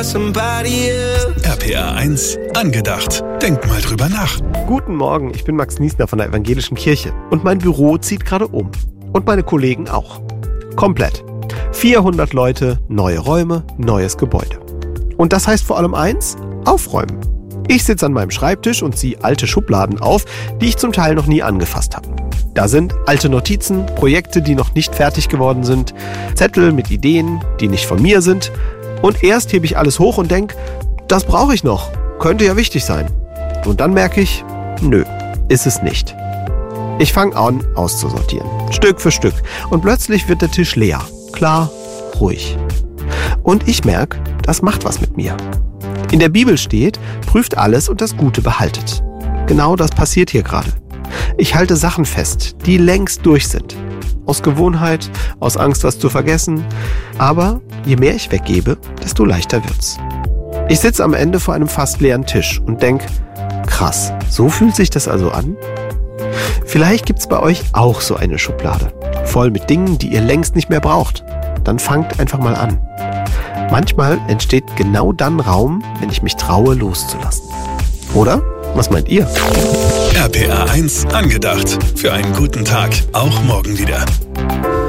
for somebody else. RPR 1 angedacht. Denk mal drüber nach. Guten Morgen, ich bin Max Niesner von der Evangelischen Kirche und mein Büro zieht gerade um. Und meine Kollegen auch. Komplett. 400 Leute, neue Räume, neues Gebäude. Und das heißt vor allem eins: aufräumen. Ich sitze an meinem Schreibtisch und ziehe alte Schubladen auf, die ich zum Teil noch nie angefasst habe. Da sind alte Notizen, Projekte, die noch nicht fertig geworden sind, Zettel mit Ideen, die nicht von mir sind. Und erst hebe ich alles hoch und denke, das brauche ich noch, könnte ja wichtig sein. Und dann merke ich, nö, ist es nicht. Ich fange an, auszusortieren, Stück für Stück. Und plötzlich wird der Tisch leer, klar, ruhig. Und ich merke, das macht was mit mir. In der Bibel steht, prüft alles und das Gute behaltet. Genau das passiert hier gerade. Ich halte Sachen fest, die längst durch sind. Aus Gewohnheit, aus Angst, was zu vergessen. Aber je mehr ich weggebe, desto leichter wird's. Ich sitze am Ende vor einem fast leeren Tisch und denke, krass, so fühlt sich das also an? Vielleicht gibt's bei euch auch so eine Schublade, voll mit Dingen, die ihr längst nicht mehr braucht. Dann fangt einfach mal an. Manchmal entsteht genau dann Raum, wenn ich mich traue, loszulassen. Oder? Was meint ihr? RPR 1 angedacht. Für einen guten Tag. Auch morgen wieder.